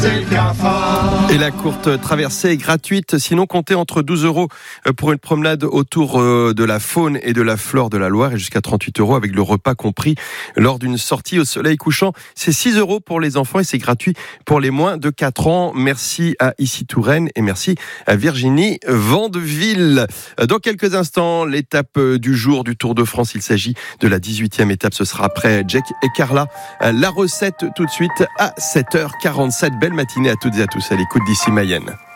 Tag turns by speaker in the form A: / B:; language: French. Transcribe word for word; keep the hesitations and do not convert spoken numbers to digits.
A: Et la courte traversée est gratuite, sinon comptez entre douze euros pour une promenade autour de la faune et de la flore de la Loire et jusqu'à trente-huit euros avec le repas compris lors d'une sortie au soleil couchant. C'est six euros pour les enfants et c'est gratuit pour les moins de quatre ans. Merci à Ici Touraine et merci à Virginie Vandeville. Dans quelques instants, l'étape du jour du Tour de France, il s'agit de la dix-huitième étape, ce sera après Jack et Carla. La recette tout de suite à sept heures quarante-sept. Belle matinée à toutes et à tous à l'écoute d'Ici Mayenne.